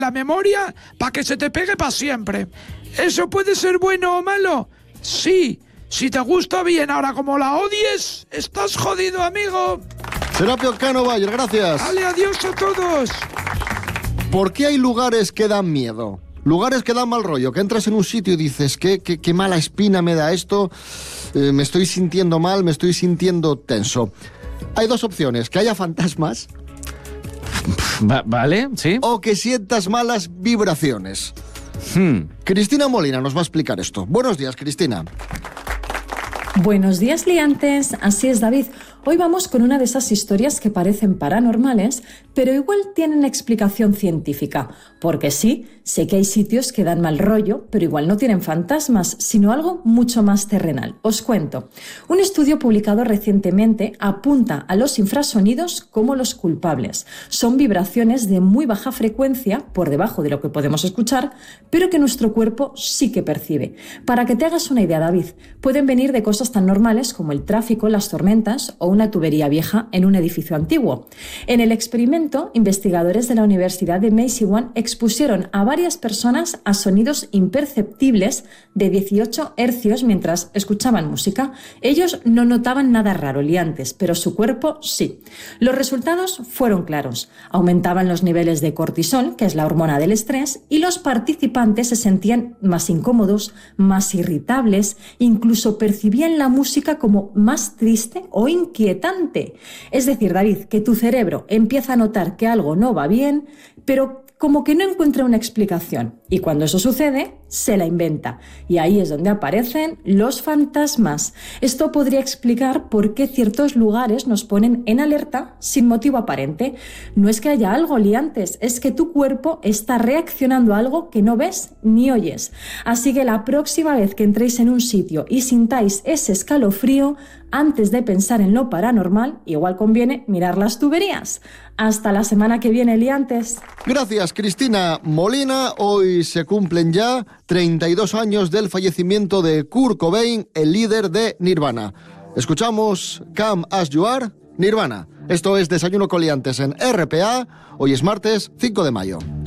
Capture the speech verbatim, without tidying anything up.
la memoria para que se te pegue para siempre. ¿Eso puede ser bueno o malo? Sí. Si te gusta bien, ahora como la odies, estás jodido, amigo. Serapio Cano Bayer, gracias. Dale, adiós a todos. ¿Por qué hay lugares que dan miedo? Lugares que dan mal rollo, que entras en un sitio y dices, qué, qué, qué mala espina me da esto, eh, me estoy sintiendo mal, me estoy sintiendo tenso. Hay dos opciones, que haya fantasmas... Va- vale, sí. o que sientas malas vibraciones. Hmm. Cristina Molina nos va a explicar esto. Buenos días, Cristina. Buenos días, liantes. Así es, David. Hoy vamos con una de esas historias que parecen paranormales, pero igual tienen explicación científica. Porque sí, sé que hay sitios que dan mal rollo, pero igual no tienen fantasmas, sino algo mucho más terrenal. Os cuento. Un estudio publicado recientemente apunta a los infrasonidos como los culpables. Son vibraciones de muy baja frecuencia, por debajo de lo que podemos escuchar, pero que nuestro cuerpo sí que percibe. Para que te hagas una idea, David, pueden venir de cosas tan normales como el tráfico, las tormentas o una tubería vieja en un edificio antiguo. En el experimento, investigadores de la Universidad de Michigan expusieron a varias personas a sonidos imperceptibles de dieciocho hercios mientras escuchaban música. Ellos no notaban nada raro, liantes, pero su cuerpo sí. Los resultados fueron claros. Aumentaban los niveles de cortisol, que es la hormona del estrés, y los participantes se sentían más incómodos, más irritables, incluso percibían la música como más triste o inquietante. Es decir, David, que tu cerebro empieza a notar que algo no va bien, pero como que no encuentra una explicación. Y cuando eso sucede, se la inventa. Y ahí es donde aparecen los fantasmas. Esto podría explicar por qué ciertos lugares nos ponen en alerta sin motivo aparente. No es que haya algo, liantes, es que tu cuerpo está reaccionando a algo que no ves ni oyes. Así que la próxima vez que entréis en un sitio y sintáis ese escalofrío, antes de pensar en lo paranormal, igual conviene mirar las tuberías. Hasta la semana que viene, liantes. Gracias, Cristina Molina. Hoy se cumplen ya treinta y dos años del fallecimiento de Kurt Cobain, el líder de Nirvana. Escuchamos Come As You Are, Nirvana. Esto es Desayuno con Liantes en R P A. Hoy es martes cinco de mayo.